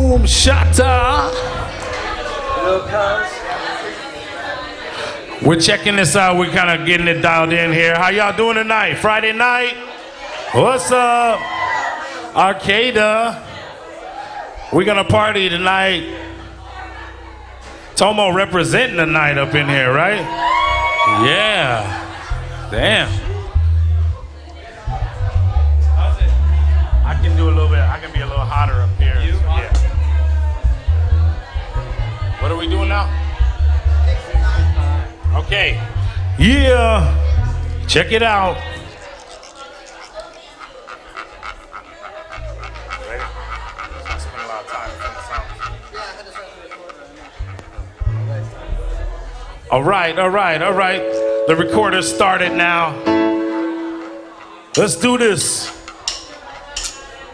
Boom Shatta. We're checking this out. We're kind of getting it dialed in here. How y'all doing tonight? Friday night? What's up? Arcada. We're gonna party tonight. Tomo representing the night up in here, right? Yeah. Damn. I can do a little bit. I can be a little hotter up here. Yeah. What are we doing now? Okay. Yeah. Check it out. Ready? I spend a lot of time in the sound. All right. The recorder started now. Let's do this.